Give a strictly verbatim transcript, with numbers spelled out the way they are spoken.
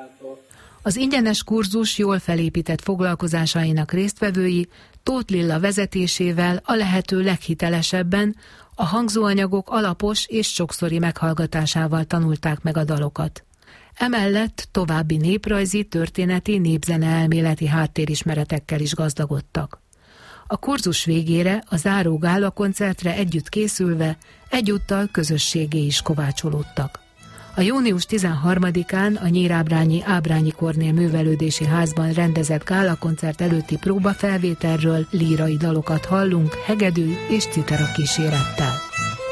Az ingyenes kurzus jól felépített foglalkozásainak résztvevői Tóth Lilla vezetésével a lehető leghitelesebben, a hangzóanyagok alapos és sokszori meghallgatásával tanulták meg a dalokat. Emellett további néprajzi, történeti, népzene-elméleti háttérismeretekkel is gazdagodtak. A kurzus végére a záró gála koncertre együtt készülve egyúttal közösségé is kovácsolódtak. A június tizenharmadikán a Nyírábrányi Ábrányi Kornél Művelődési Házban rendezett gálakoncert előtti próbafelvételről lírai dalokat hallunk hegedű és citera kísérettel.